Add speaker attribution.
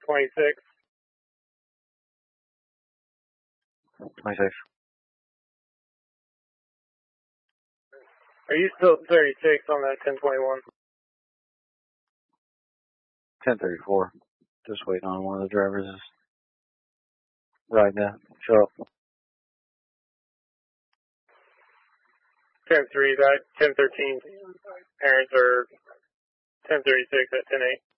Speaker 1: 1026.
Speaker 2: 26.
Speaker 1: Are you still 36 on that 1021?
Speaker 2: 1034. Just waiting on one of the drivers is right now. Show up.
Speaker 1: 10-3, that 1013 errands are 1036 at 10-8.